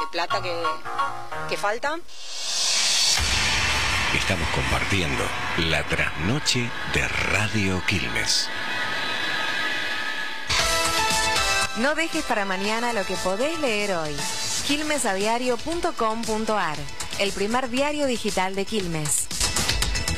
plata que falta. Estamos compartiendo la trasnoche de Radio Quilmes. No dejes para mañana lo que podés leer hoy. quilmesadiario.com.ar, el primer diario digital de Quilmes.